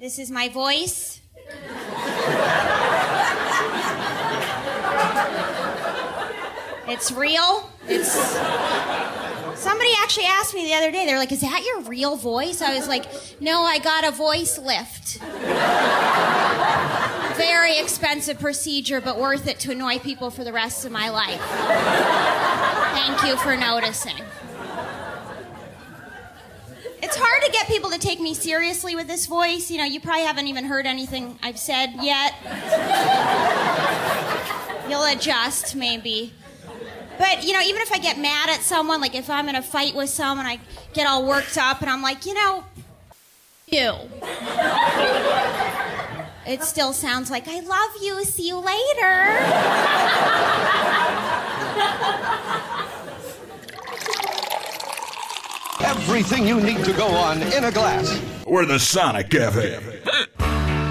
This is my voice. It's real. Somebody actually asked me the other day, they're like, is that your real voice? I was like, no, I got a voice lift. Very expensive procedure, but worth it to annoy people for the rest of my life. Thank you for noticing. It's hard to get people to take me seriously with this voice. You know, you probably haven't even heard anything I've said yet. You'll adjust, maybe. But, you know, even if I get mad at someone, like if I'm in a fight with someone, I get all worked up and I'm like, you know, you. It still sounds like, I love you, see you later. Everything you need to go on in a glass. We're the Sonic Cafe.